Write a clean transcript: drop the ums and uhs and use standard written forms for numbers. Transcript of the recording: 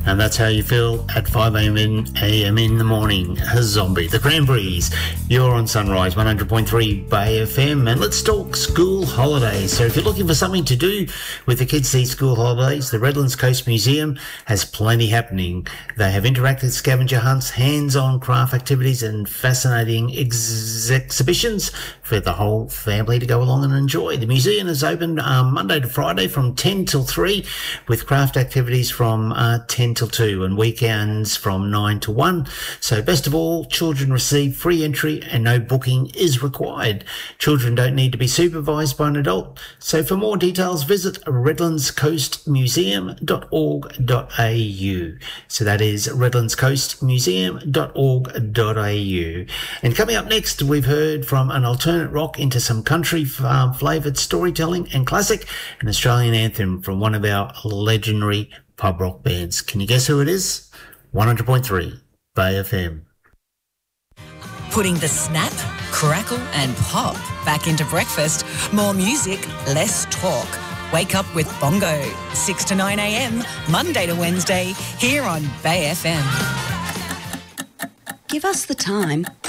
And that's how you feel at 5 a.m. in the morning. Zombie, the Cranberries. You're on Sunrise 100.3 Bay FM. And let's talk school holidays. So if you're looking for something to do with the kids these school holidays, the Redlands Coast Museum has plenty happening. They have interactive scavenger hunts, hands-on craft activities and fascinating exhibitions for the whole family to go along and enjoy. The museum is open Monday to Friday from 10 till 3 with craft activities from 10 till 2 and weekends from 9 to 1. So best of all, children receive free entry and no booking is required. Children don't need to be supervised by an adult. So for more details, visit redlandscoastmuseum.org.au. So that is redlandscoastmuseum.org.au. And coming up next, we've heard from an alternate rock into some country flavoured storytelling and classic, an Australian anthem from one of our legendary pub rock bands. Can you guess who it is? 100.3 Bay FM. Putting the snap, crackle and pop back into breakfast. More music, less talk. Wake up with Bongo, 6 to 9 a.m, Monday to Wednesday, here on Bay FM. Give us the time